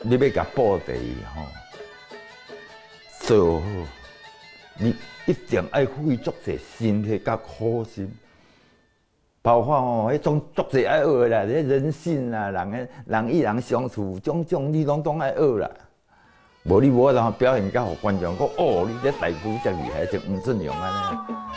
你要甲布袋吼做好，你一定爱费足侪心血甲苦心。包括吼，迄种足侪爱学啦，迄人性啦，人与人相处，种你拢爱学啦。无你无法通表现甲互观众讲哦，你这大夫遮厉害，像吴镇勇安尼。